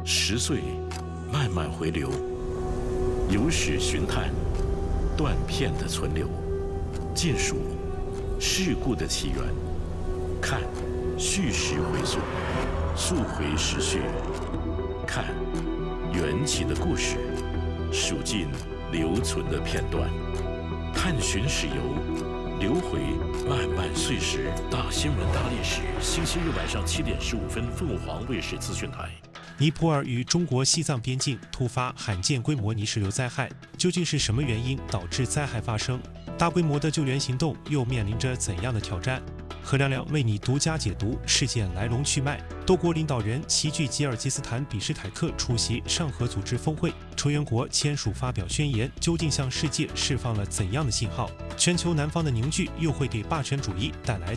10岁慢慢回流，有史寻探，断片的存留，尽数事故的起源，看叙事回溯，溯回时序，看缘起的故事，数尽留存的片段，探寻史游，流回漫漫岁时。大新闻大历史，星期日晚上7点15分，凤凰卫视资讯台。 尼泊尔与中国西藏边境突发罕见规模泥石流灾害，究竟是什么原因导致灾害发生？大规模的救援行动又面临着怎样的挑战？何亮亮为你独家解读事件来龙去脉。多国领导人齐聚吉尔吉斯坦比什凯克出席上合组织峰会，成员国签署发表宣言，究竟向世界释放了怎样的信号？全球南方的凝聚又会给霸权主义带来